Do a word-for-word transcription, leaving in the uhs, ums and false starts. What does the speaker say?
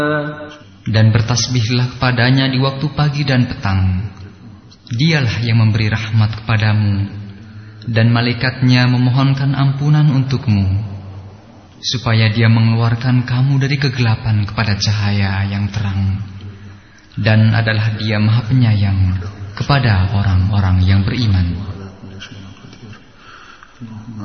Dan bertasbihlah kepadanya di waktu pagi dan petang. Dialah yang memberi rahmat kepadamu, dan malaikatnya memohonkan ampunan untukmu, supaya dia mengeluarkan kamu dari kegelapan kepada cahaya yang terang. Dan adalah dia maha penyayang kepada orang-orang yang beriman.